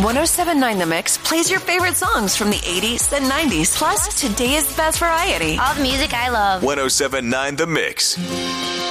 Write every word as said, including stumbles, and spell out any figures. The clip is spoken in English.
ten seventy-nine The Mix plays your favorite songs from the eighties and nineties, plus today's best variety. All the music I love. ten seventy-nine The Mix.